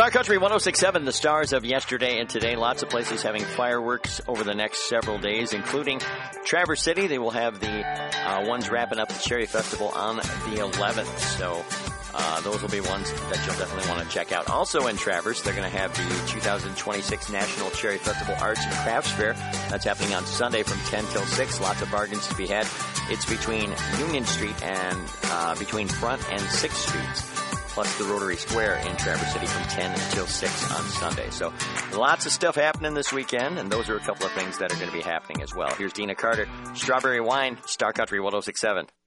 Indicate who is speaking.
Speaker 1: Star Country 106.7, the stars of yesterday and today. Lots of places having fireworks over the next several days, including Traverse City. They will have the ones wrapping up the Cherry Festival on the 11th. So those will be ones that you'll definitely want to check out. Also in Traverse, they're going to have the 2026 National Cherry Festival Arts and Crafts Fair. That's happening on Sunday from 10 till 6. Lots of bargains to be had. It's between Union Street and between Front and 6th Streets, plus the Rotary Square in Traverse City from 10 until 6 on Sunday. So lots of stuff happening this weekend, and those are a couple of things that are going to be happening as well. Here's Dina Carter, Strawberry Wine, Star Country 106.7.